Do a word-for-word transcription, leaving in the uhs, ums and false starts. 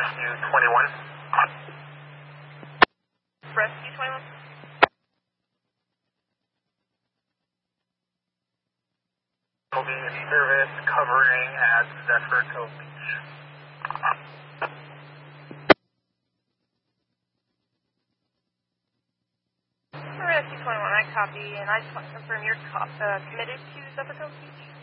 Rescue twenty-one. Rescue twenty-one. Will be in service covering at Zephyr Cove Beach. Rescue twenty-one, I copy, and I just want to confirm you're co- uh, committed to Zephyr Cove Beach.